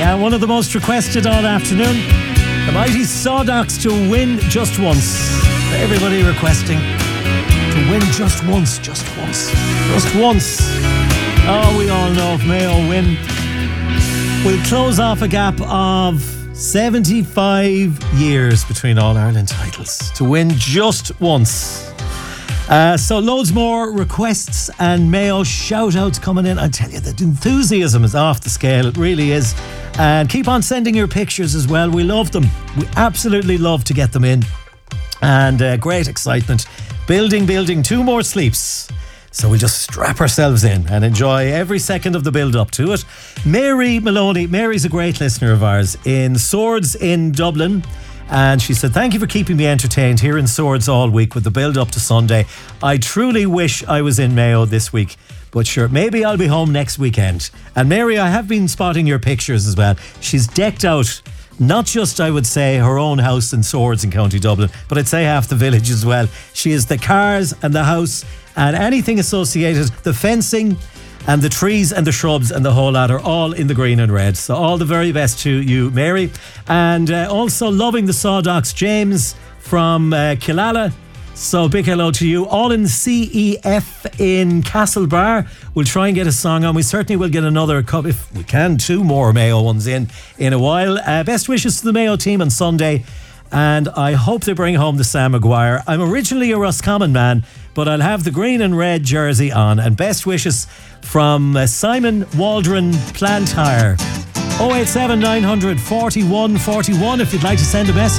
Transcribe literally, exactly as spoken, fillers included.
Yeah, one of the most requested all afternoon. The mighty Sawdox to win just once. Everybody requesting to win just once, just once, just once. Oh, we all know if Mayo win, we'll close off a gap of seventy-five years between All-Ireland titles. To win just once. Uh, so loads more requests and Mayo shout-outs coming in. I tell you, the enthusiasm is off the scale. It really is. And keep on sending your pictures as well. We love them. We absolutely love to get them in. And uh, great excitement. Building, building, two more sleeps. So we'll just strap ourselves in and enjoy every second of the build-up to it. Mary Maloney. Mary's a great listener of ours in Swords in Dublin. And she said, thank you for keeping me entertained here in Swords all week with the build-up to Sunday. I truly wish I was in Mayo this week. But sure, maybe I'll be home next weekend. And Mary, I have been spotting your pictures as well. She's decked out, not just, I would say, her own house in Swords in County Dublin, but I'd say half the village as well. She is the cars and the house and anything associated, the fencing and the trees and the shrubs and the whole lot are all in the green and red. So all the very best to you, Mary. And uh, also loving the Sawdox, James from uh, Killala. So big hello to you. All in C E F in Castlebar. We'll try and get a song on. We certainly will get another cup, if we can, two more Mayo ones in in a while. Uh, best wishes to the Mayo team on Sunday. And I hope they bring home the Sam Maguire. I'm originally a Roscommon man, but I'll have the green and red jersey on. And best wishes from uh, Simon Waldron Plantire. oh eight seven nine hundred forty-one forty-one if you'd like to send a message.